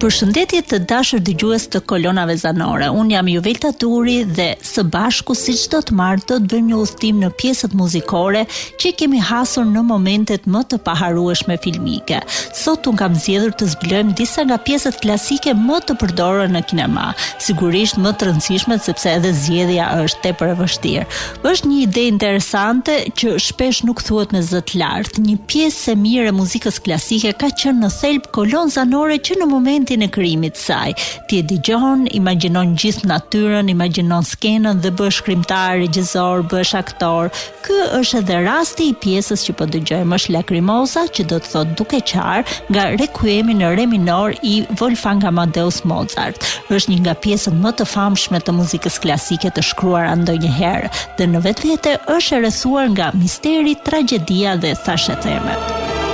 Përshëndetje të dashur dëgjues të kolonave zanore. Unë jam Juvelta Turi dhe së bashku si çdo të martë do të bëjmë një udhëtim në pjesët muzikore që kemi hasur në momentet më të paharrueshme filmike. Sot unë kam zgjedhur të zbulojmë disa nga pjesët klasike më të përdorura në kinema. Sigurisht më të rëndësishme sepse edhe zgjedhja është tepër e vështirë. Është një ide interesante që shpesh nuk thuhet me zë të lartë. Një pjesë e mirë e muzikës klasike ka qenë në thelb kolonë zanore që në momentin e krijimit saj. Ti e dëgjon, imagjinon gjithë natyrën, imagjinon skenën dhe bësh krimtar, regjisor, bësh aktor. Ky është edhe rasti i pjesës që po dëgjojmë, është Lacrimosa, që do të thotë duke qarë, nga Requiemi në re minor i Wolfgang Amadeus Mozart. Është një nga pjesët më të famshme të muzikës klasike të shkruara ndonjëherë dhe në vetvete është e rrethuar nga misteri, tragjedia dhe thashëthemet.